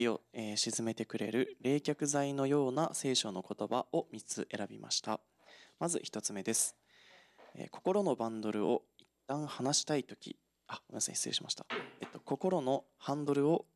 を、沈めてくれる冷却剤のような聖書の言葉を3つ選びました。まず1つ目です。心のバンドルを一旦離したいとき、ごめんなさい、失礼しました。心のハンドルを